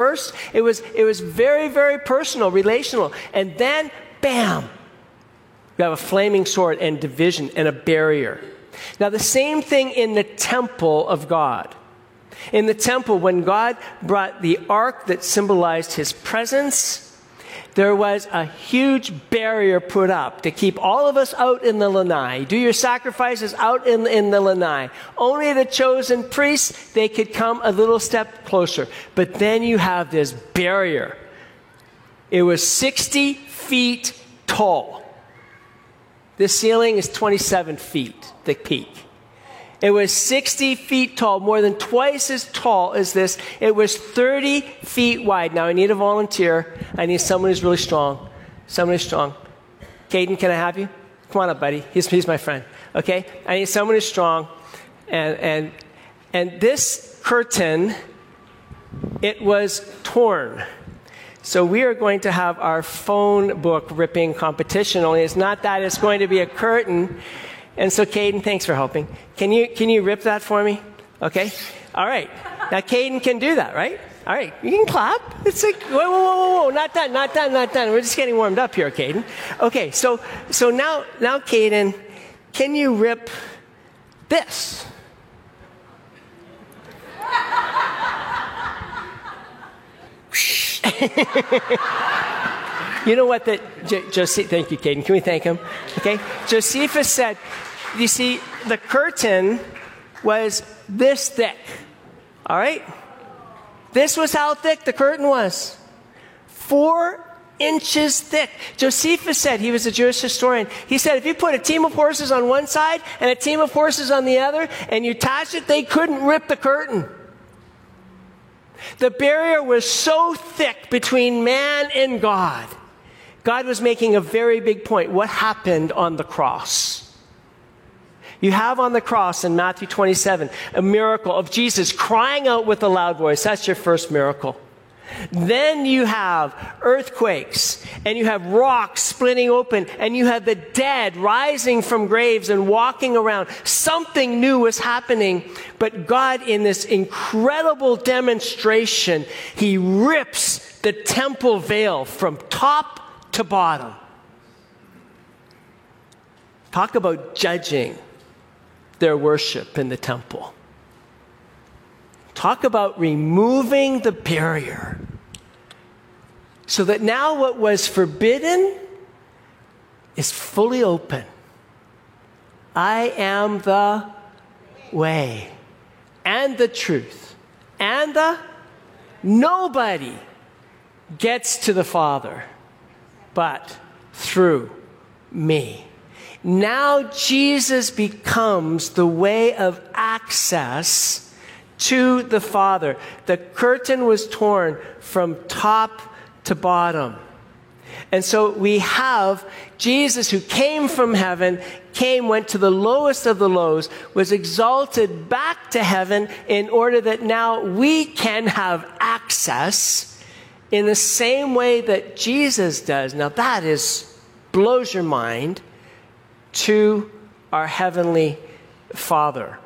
first. It was very, very personal, relational. And then, bam, you have a flaming sword and division and a barrier. Now, the same thing in the temple of God. In the temple, when God brought the ark that symbolized his presence, there was a huge barrier put up to keep all of us out in the lanai. Do your sacrifices out in the lanai. Only the chosen priests, they could come a little step closer. But then you have this barrier. It was 60 feet tall. The ceiling is 27 feet, the peak. It was 60 feet tall, more than twice as tall as this. It was 30 feet wide. Now, I need a volunteer. I need someone who's really strong. Someone who's strong. Caden, can I have you? Come on up, buddy. He's my friend. Okay? I need someone who's strong. And this curtain, it was torn. So we are going to have our phone book ripping competition, only it's not that. It's going to be a curtain. And so, Caden, thanks for helping. Can you rip that for me? Okay? All right. Now, Caden can do that, right? All right. You can clap. It's like, whoa. Not done. We're just getting warmed up here, Caden. Okay, so now, Caden, can you rip this? You know what? Thank you, Caden. Can we thank him? Okay? Josephus said, you see, the curtain was this thick. All right? This was how thick the curtain was. 4 inches thick. Josephus said, he was a Jewish historian, he said if you put a team of horses on one side and a team of horses on the other and you attached it, they couldn't rip the curtain. The barrier was so thick between man and God. God was making a very big point. What happened on the cross? You have on the cross in Matthew 27 a miracle of Jesus crying out with a loud voice. That's your first miracle. Then you have earthquakes, and you have rocks splitting open, and you have the dead rising from graves and walking around. Something new was happening, but God, in this incredible demonstration, he rips the temple veil from top to bottom. Talk about judging their worship in the temple. Talk about removing the barrier so that now what was forbidden is fully open. I am the way and the truth and nobody gets to the Father but through me. Now Jesus becomes the way of access to the Father. The curtain was torn from top to bottom. And so we have Jesus who came from heaven, went to the lowest of the lows, was exalted back to heaven in order that now we can have access in the same way that Jesus does. Now that blows your mind, to our Heavenly Father.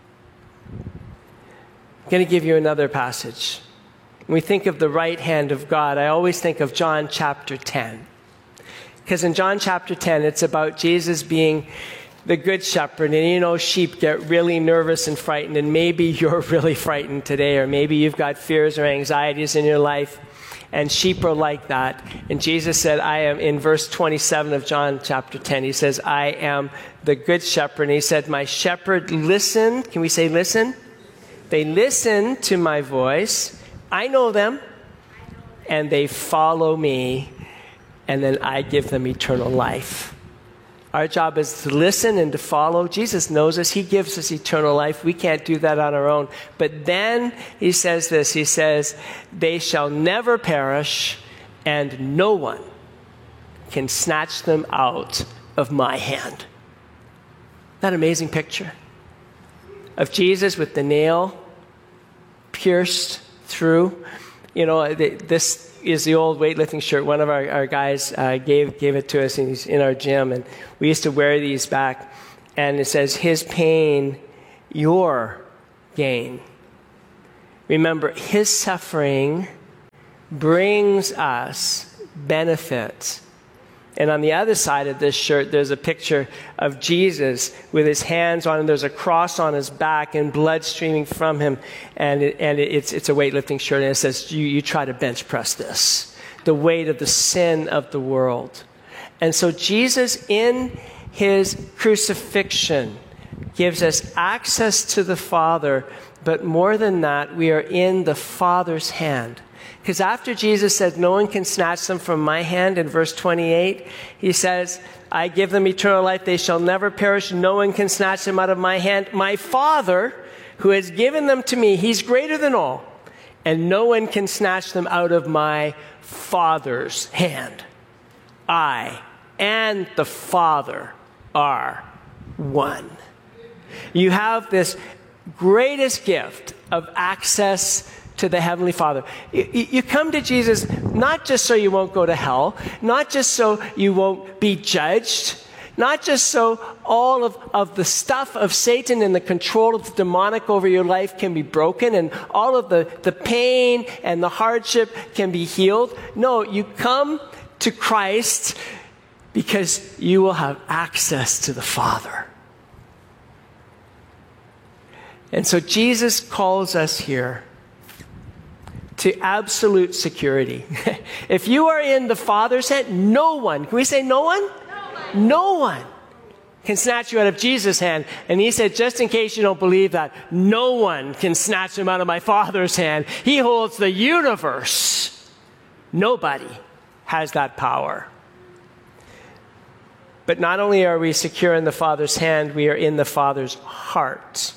I'm going to give you another passage. When we think of the right hand of God, I always think of John chapter 10. Because in John chapter 10, it's about Jesus being the good shepherd. And you know, sheep get really nervous and frightened. And maybe you're really frightened today, or maybe you've got fears or anxieties in your life. And sheep are like that. And Jesus said, I am, in verse 27 of John chapter 10, he says, I am the good shepherd. And he said, my shepherd listen. Can we say listen? They listen to my voice. I know them. And they follow me. And then I give them eternal life. Our job is to listen and to follow. Jesus knows us. He gives us eternal life. We can't do that on our own. But then he says this. He says, they shall never perish, and no one can snatch them out of my hand. That amazing picture of Jesus with the nail pierced through. You know, this is the old weightlifting shirt. One of our guys gave it to us, and he's in our gym, and we used to wear these back, and it says, his pain, your gain. Remember, his suffering brings us benefit. And on the other side of this shirt, there's a picture of Jesus with his hands on him. There's a cross on his back and blood streaming from him. And it's a weightlifting shirt. And it says, you try to bench press this. The weight of the sin of the world. And so Jesus, in his crucifixion, gives us access to the Father. But more than that, we are in the Father's hand. Because after Jesus said, no one can snatch them from my hand, in verse 28, he says, I give them eternal life. They shall never perish. No one can snatch them out of my hand. My Father, who has given them to me, he's greater than all. And no one can snatch them out of my Father's hand. I and the Father are one. You have this greatest gift of access to the Heavenly Father. You come to Jesus not just so you won't go to hell, not just so you won't be judged, not just so all of the stuff of Satan and the control of the demonic over your life can be broken and all of the pain and the hardship can be healed. No, you come to Christ because you will have access to the Father. And so Jesus calls us here to absolute security. If you are in the Father's hand, no one, can we say no one? No one can snatch you out of Jesus' hand. And he said, just in case you don't believe that, no one can snatch him out of my Father's hand. He holds the universe. Nobody has that power. But not only are we secure in the Father's hand, we are in the Father's heart.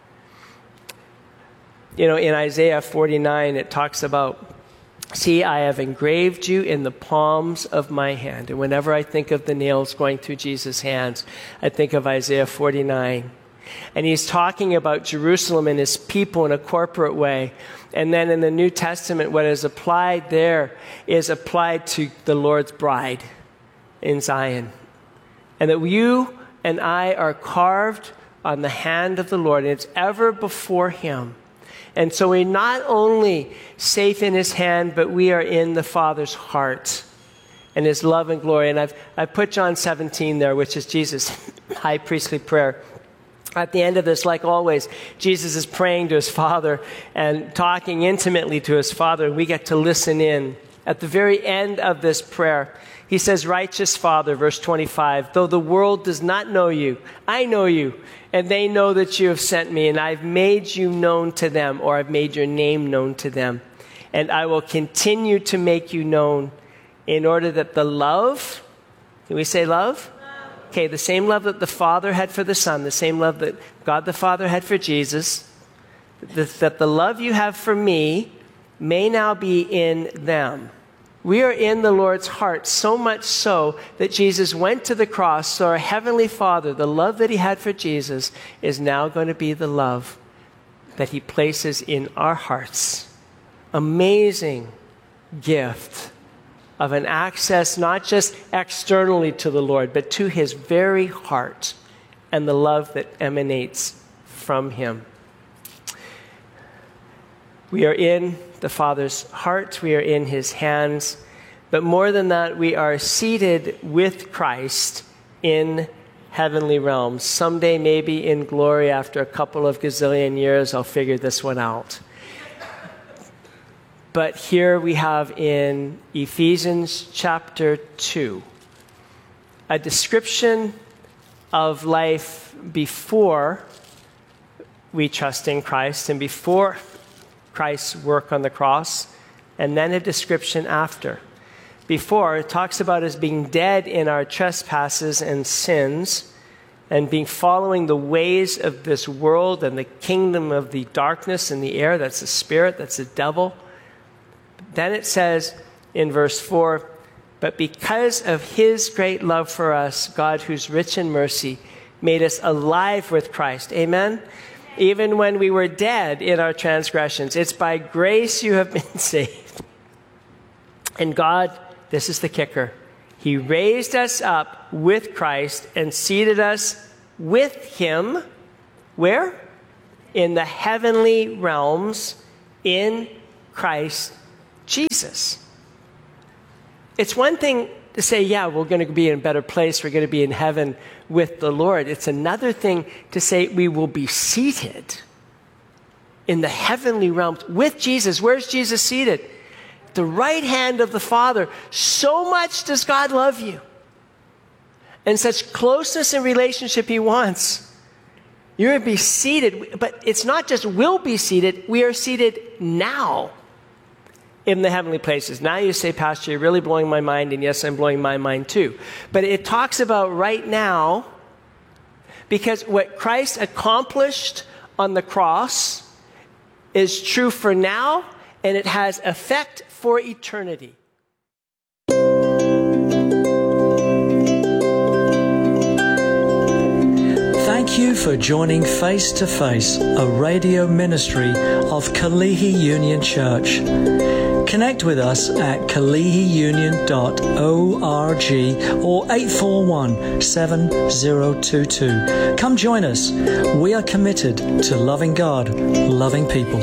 You know, in Isaiah 49, it talks about, see, I have engraved you in the palms of my hand. And whenever I think of the nails going through Jesus' hands, I think of Isaiah 49. And he's talking about Jerusalem and his people in a corporate way. And then in the New Testament, what is applied there is applied to the Lord's bride in Zion. And that you and I are carved on the hand of the Lord, and it's ever before him. And so we're not only safe in his hand, but we are in the Father's heart and his love and glory. And I've put John 17 there, which is Jesus' high priestly prayer. At the end of this, like always, Jesus is praying to his Father and talking intimately to his Father, and we get to listen in. At the very end of this prayer, he says, righteous Father, verse 25, though the world does not know you, I know you, and they know that you have sent me, and I've made you known to them, or I've made your name known to them. And I will continue to make you known in order that the love, can we say love? Okay, the same love that the Father had for the Son, the same love that God the Father had for Jesus, that the love you have for me may now be in them. We are in the Lord's heart, so much so that Jesus went to the cross, so our Heavenly Father, the love that he had for Jesus, is now going to be the love that he places in our hearts. Amazing gift of an access not just externally to the Lord, but to his very heart and the love that emanates from him. We are in the Father's heart, we are in his hands, but more than that, we are seated with Christ in heavenly realms. Someday, maybe in glory, after a couple of gazillion years, I'll figure this one out. But here we have in Ephesians chapter 2, a description of life before we trust in Christ and before Christ's work on the cross, and then a description after. Before, it talks about us being dead in our trespasses and sins and being following the ways of this world and the kingdom of the darkness and the air. That's the spirit, that's the devil. Then it says in verse 4, but because of his great love for us, God, who's rich in mercy, made us alive with Christ. Amen? Even when we were dead in our transgressions. It's by grace you have been saved. And God, this is the kicker, he raised us up with Christ and seated us with him. Where? In the heavenly realms in Christ Jesus. It's one thing to say, yeah, we're going to be in a better place. We're going to be in heaven with the Lord. It's another thing to say we will be seated in the heavenly realms with Jesus. Where's Jesus seated? The right hand of the Father. So much does God love you. And such closeness and relationship he wants. You're going to be seated. But it's not just will be seated. We are seated now in the heavenly places. Now you say, Pastor, you're really blowing my mind. And yes, I'm blowing my mind too. But it talks about right now, because what Christ accomplished on the cross is true for now, and it has effect for eternity. Thank you for joining Face to Face, a radio ministry of Kalihi Union Church. Connect with us at kalihiunion.org or 841-7022. Come join us. We are committed to loving God, loving people.